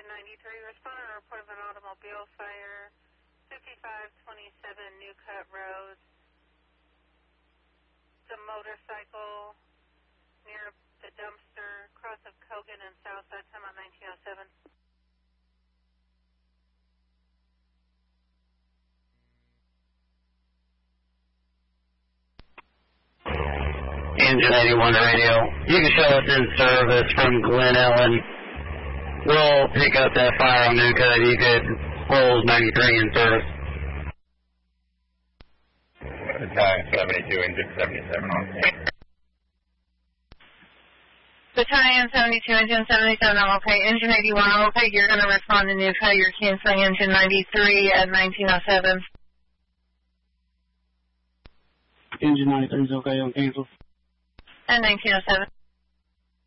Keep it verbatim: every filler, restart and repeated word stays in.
ninety-three, respond to a report of an automobile fire, fifty-five twenty-seven New Cut Road. It's a motorcycle near the dumpster, cross of Kogan and Southside, time out nineteen oh seven. Engine eighty-one radio. You can show us in service from Glen Ellen. We'll pick up that fire on New Cut. You could hold ninety-three in service. Battalion seventy-two, engine seventy-seven on scene. Battalion seventy-two, engine seventy-seven, I'm okay. Engine eighty-one, I'm okay. You're going to respond to New Cut. You're canceling engine ninety-three at nineteen oh seven. Engine ninety-three is okay on cancel. At nineteen oh seven.